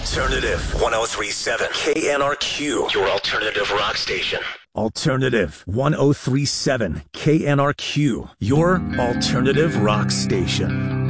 Alternative 1037 KNRQ, your alternative rock station. Alternative 1037 KNRQ, your alternative rock station.